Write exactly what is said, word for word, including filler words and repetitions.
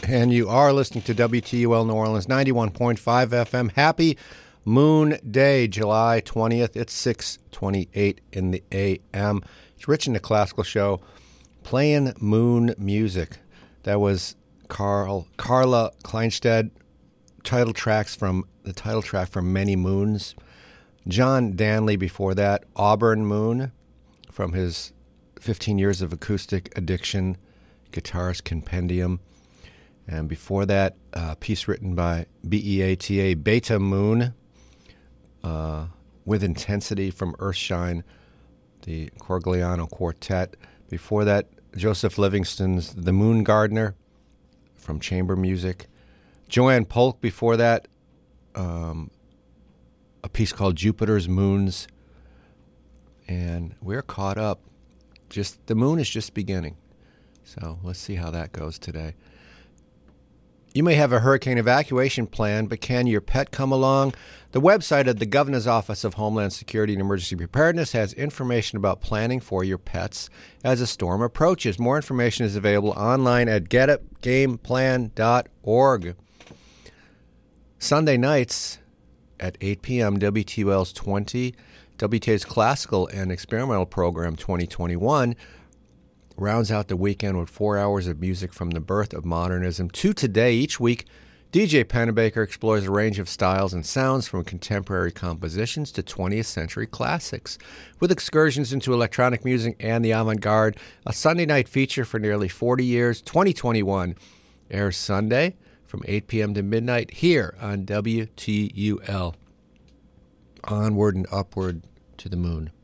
And you are listening to W T U L New Orleans, ninety-one point five F M. Happy Moon Day, July twentieth. It's six twenty-eight in the A M. It's Rich in the Classical Show, playing moon music. That was Carl Carla Kleinstedt, title tracks from the title track from Many Moons. John Danley before that, Auburn Moon, from his fifteen Years of Acoustic Addiction Guitarist Compendium. And before that, a piece written by B E A T A, Beta Moon, uh, with Intensity from Earthshine, the Corgliano Quartet. Before that, Joseph Livingston's The Moon Gardener from Chamber Music. Joanne Polk before that, um, a piece called Jupiter's Moons. And we're caught up. Just the moon is just beginning. So let's see how that goes today. You may have a hurricane evacuation plan, but can your pet come along? The website of the Governor's Office of Homeland Security and Emergency Preparedness has information about planning for your pets as a storm approaches. More information is available online at get up game plan dot org. Sunday nights at eight p.m., W T U L's twenty, W T A's Classical and Experimental Program twenty twenty-one rounds out the weekend with four hours of music from the birth of modernism to today. Each week, D J Pennebaker explores a range of styles and sounds from contemporary compositions to twentieth century classics. With excursions into electronic music and the avant-garde, a Sunday night feature for nearly forty years, twenty twenty-one airs Sunday from eight p.m. to midnight here on W T U L. Onward and upward to the moon.